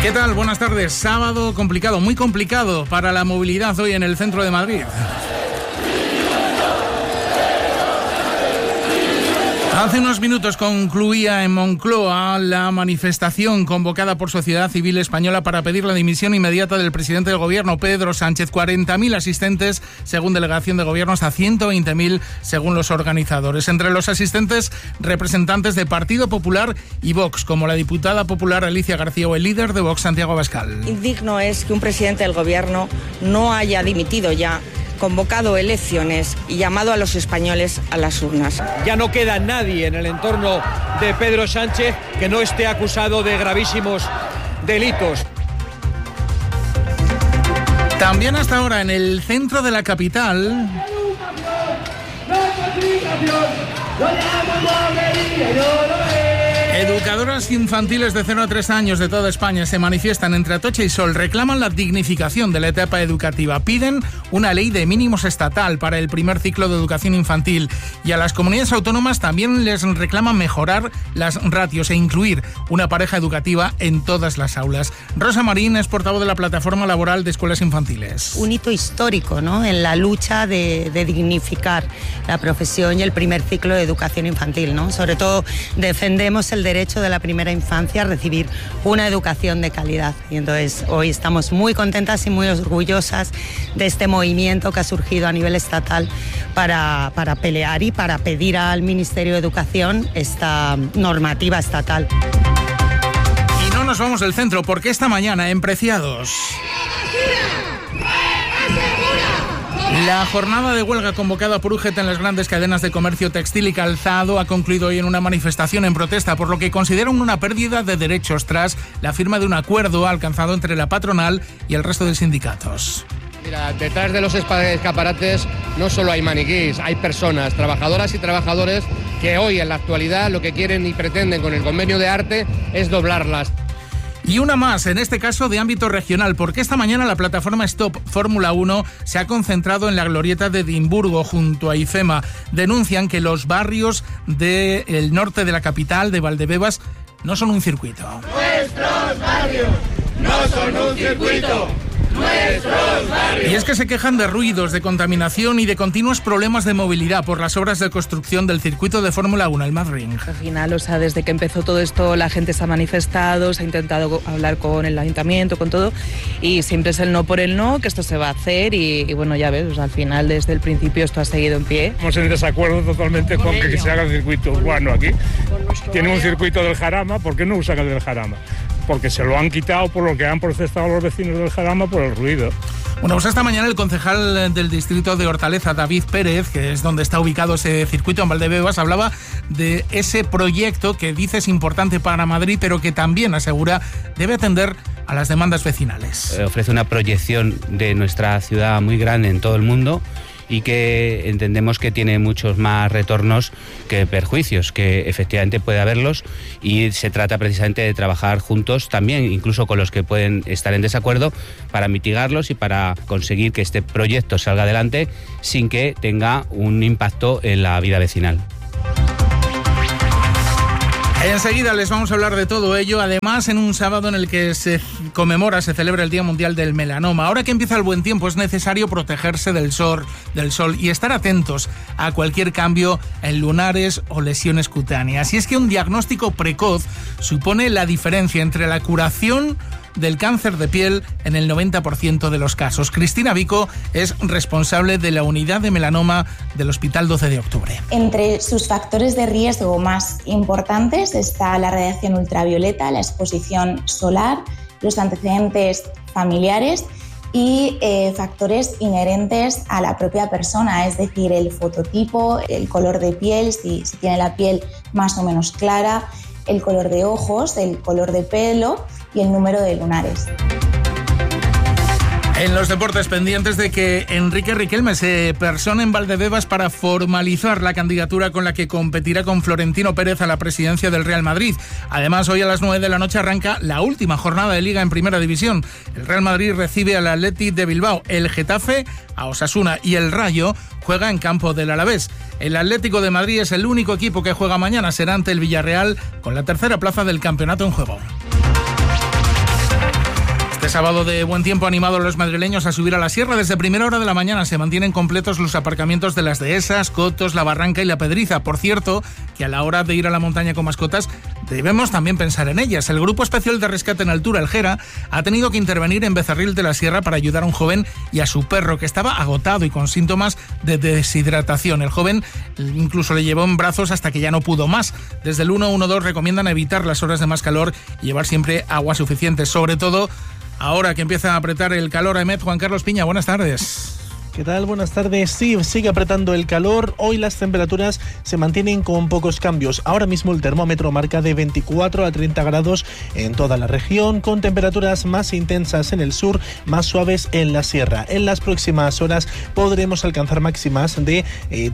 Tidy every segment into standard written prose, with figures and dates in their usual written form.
¿Qué tal? Buenas tardes. Sábado complicado, muy complicado para la movilidad hoy en el centro de Madrid. Hace unos minutos concluía en Moncloa la manifestación convocada por Sociedad Civil Española para pedir la dimisión inmediata del presidente del Gobierno, Pedro Sánchez. 40.000 asistentes, según delegación de Gobierno, hasta 120.000 según los organizadores. Entre los asistentes, representantes de Partido Popular y Vox, como la diputada popular Alicia García o el líder de Vox, Santiago Abascal. Indigno es que un presidente del Gobierno no haya dimitido ya, convocado elecciones y llamado a los españoles a las urnas. Ya no queda nadie en el entorno de Pedro Sánchez que no esté acusado de gravísimos delitos. También hasta ahora en el centro de la capital. Educadoras infantiles de 0 a 3 años de toda España se manifiestan entre Atocha y Sol, reclaman la dignificación de la etapa educativa, piden una ley de mínimos estatal para el primer ciclo de educación infantil y a las comunidades autónomas también les reclaman mejorar las ratios e incluir una pareja educativa en todas las aulas. Rosa Marín es portavoz de la Plataforma Laboral de Escuelas Infantiles. Un hito histórico, ¿no?, en la lucha de dignificar la profesión y el primer ciclo de educación infantil, ¿no? Sobre todo defendemos el derecho de la primera infancia a recibir una educación de calidad. Y entonces hoy estamos muy contentas y muy orgullosas de este movimiento que ha surgido a nivel estatal para pelear y para pedir al Ministerio de Educación esta normativa estatal. Y no nos vamos del centro porque esta mañana en Preciados la jornada de huelga convocada por UGT en las grandes cadenas de comercio textil y calzado ha concluido hoy en una manifestación en protesta por lo que consideran una pérdida de derechos tras la firma de un acuerdo alcanzado entre la patronal y el resto de sindicatos. Mira, detrás de los escaparates no solo hay maniquís, hay personas, trabajadoras y trabajadores que hoy en la actualidad lo que quieren y pretenden con el convenio de arte es doblarlas. Y una más, en este caso de ámbito regional, porque esta mañana la plataforma Stop Fórmula 1 se ha concentrado en la glorieta de Edimburgo junto a IFEMA. Denuncian que los barrios del norte de la capital, de Valdebebas, no son un circuito. Nuestros barrios no son un circuito. Y es que se quejan de ruidos, de contaminación y de continuos problemas de movilidad por las obras de construcción del circuito de Fórmula 1, el Madrid. Al final, desde que empezó todo esto, la gente se ha manifestado, se ha intentado hablar con el ayuntamiento, con todo, y siempre es el no por el no, que esto se va a hacer y bueno, ya ves, al final desde el principio esto ha seguido en pie. Estamos en desacuerdo totalmente con que se haga el circuito urbano aquí. Tiene un circuito del Jarama, ¿por qué no usan el del Jarama? Porque se lo han quitado por lo que han protestado los vecinos del Jarama por el ruido. Bueno, pues esta mañana el concejal del distrito de Hortaleza, David Pérez, que es donde está ubicado ese circuito en Valdebebas, hablaba de ese proyecto que dice es importante para Madrid, pero que también asegura debe atender a las demandas vecinales. Ofrece una proyección de nuestra ciudad muy grande en todo el mundo y que entendemos que tiene muchos más retornos que perjuicios, que efectivamente puede haberlos y se trata precisamente de trabajar juntos también, incluso con los que pueden estar en desacuerdo, para mitigarlos y para conseguir que este proyecto salga adelante sin que tenga un impacto en la vida vecinal. Enseguida les vamos a hablar de todo ello, además en un sábado en el que se celebra el Día Mundial del Melanoma. Ahora que empieza el buen tiempo es necesario protegerse del sol y estar atentos a cualquier cambio en lunares o lesiones cutáneas. Y es que un diagnóstico precoz supone la diferencia entre la curación del cáncer de piel en el 90% de los casos. Cristina Vico es responsable de la unidad de melanoma del Hospital 12 de Octubre. Entre sus factores de riesgo más importantes está la radiación ultravioleta, la exposición solar, los antecedentes familiares y factores inherentes a la propia persona, es decir, el fototipo, el color de piel, si tiene la piel más o menos clara, el color de ojos, el color de pelo y el número de lunares. En los deportes, pendientes de que Enrique Riquelme se persone en Valdebebas para formalizar la candidatura con la que competirá con Florentino Pérez a la presidencia del Real Madrid. Además, hoy a las 9 de la noche arranca la última jornada de Liga en Primera División. El Real Madrid recibe al Athletic de Bilbao, el Getafe a Osasuna y el Rayo juega en campo del Alavés. El Atlético de Madrid es el único equipo que juega mañana, será ante el Villarreal con la tercera plaza del campeonato en juego. Este sábado de buen tiempo ha animado a los madrileños a subir a la sierra. Desde primera hora de la mañana se mantienen completos los aparcamientos de las Dehesas, Cotos, La Barranca y La Pedriza. Por cierto, que a la hora de ir a la montaña con mascotas debemos también pensar en ellas. El Grupo Especial de Rescate en Altura, el GERA, ha tenido que intervenir en Becerril de la Sierra para ayudar a un joven y a su perro, que estaba agotado y con síntomas de deshidratación. El joven incluso le llevó en brazos hasta que ya no pudo más. Desde el 112 recomiendan evitar las horas de más calor y llevar siempre agua suficiente, sobre todo ahora que empieza a apretar el calor. Juan Carlos Piña, buenas tardes. ¿Qué tal? Buenas tardes. Sí, sigue apretando el calor. Hoy las temperaturas se mantienen con pocos cambios. Ahora mismo el termómetro marca de 24 a 30 grados en toda la región, con temperaturas más intensas en el sur, más suaves en la sierra. En las próximas horas podremos alcanzar máximas de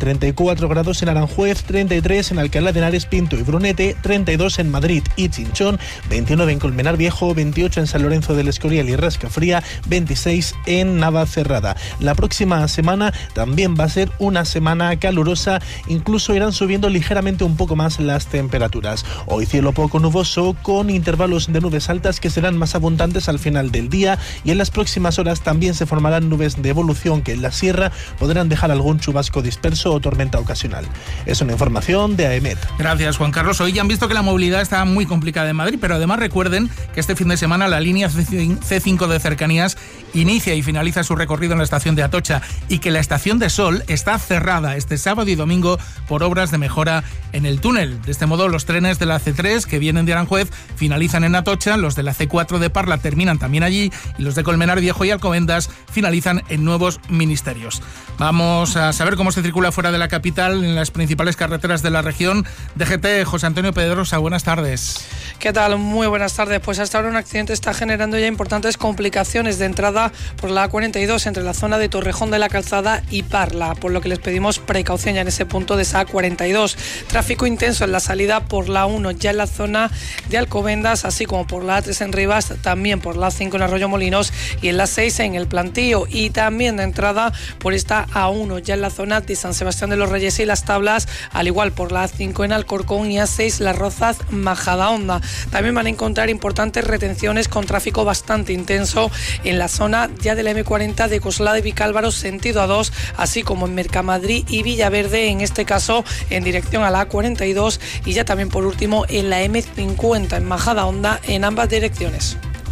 34 grados en Aranjuez, 33 en Alcalá de Henares, Pinto y Brunete, 32 en Madrid y Chinchón, 29 en Colmenar Viejo, 28 en San Lorenzo del Escorial y Rascafría, 26 en Navacerrada. La próxima semana también va a ser una semana calurosa, incluso irán subiendo ligeramente un poco más las temperaturas. Hoy cielo poco nuboso con intervalos de nubes altas que serán más abundantes al final del día, y en las próximas horas también se formarán nubes de evolución que en la sierra podrán dejar algún chubasco disperso o tormenta ocasional. Es una información de AEMET. Gracias, Juan Carlos. Hoy ya han visto que la movilidad está muy complicada en Madrid, pero además recuerden que este fin de semana la línea C5 de cercanías inicia y finaliza su recorrido en la estación de Atocha, y que la estación de Sol está cerrada este sábado y domingo por obras de mejora en el túnel. De este modo, los trenes de la C3 que vienen de Aranjuez finalizan en Atocha, los de la C4 de Parla terminan también allí, y los de Colmenar Viejo y Alcobendas finalizan en Nuevos Ministerios. Vamos a saber cómo se circula fuera de la capital en las principales carreteras de la región. DGT, José Antonio Pedrosa, buenas tardes. ¿Qué tal? Muy buenas tardes. Pues hasta ahora un accidente está generando ya importantes complicaciones de entrada por la A42 entre la zona de Torrejón de la Calzada y Parla, por lo que les pedimos precaución ya en ese punto de esa A42. Tráfico intenso en la salida por la 1 ya en la zona de Alcobendas, así como por la A3 en Rivas, también por la A5 en Arroyo Molinos y en la 6 en El Plantío, y también de entrada por esta A1 ya en la zona de San Sebastián de los Reyes y Las Tablas, al igual por la A5 en Alcorcón y A6 Las Rozas Majadahonda. También van a encontrar importantes retenciones con tráfico bastante intenso en la zona ya de la M40 de Coslada de Vicálvaro sentido A2, así como en Mercamadrid y Villaverde, en este caso en dirección a la A42, y ya también por último en la M50 en Majadahonda en ambas direcciones.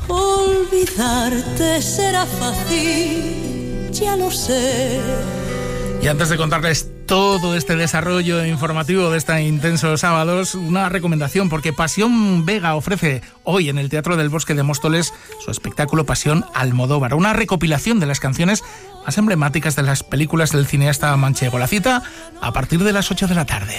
Olvidarte será fácil, ya lo sé. Y antes de contarles todo este desarrollo informativo de este intenso sábados, una recomendación, porque Pasión Vega ofrece hoy en el Teatro del Bosque de Móstoles su espectáculo Pasión Almodóvar, una recopilación de las canciones más emblemáticas de las películas del cineasta manchego. La cita a partir de las 8 de la tarde.